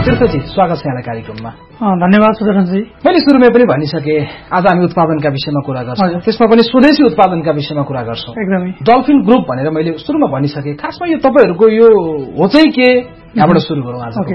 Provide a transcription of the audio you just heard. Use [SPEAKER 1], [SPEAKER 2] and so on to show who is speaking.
[SPEAKER 1] तीर्थजी स्वागत छ यहाँलाई कार्यक्रममा।
[SPEAKER 2] धन्यवाद सुदर्शनजी।
[SPEAKER 1] मैले सुरुमै पनि भनिसके आज हामी उत्पादनका विषयमा कुरा गर्छौं, त्यसमा पनि स्वदेशी उत्पादनका विषयमा कुरा गर्छौं।
[SPEAKER 2] एकदमै
[SPEAKER 1] डल्फिन ग्रुप भनेर मैले सुरुमा भनिसके। खासमा यो तपाईहरुको यो हो चाहिँ के, यहाँबाट सुरु गरौँ आजको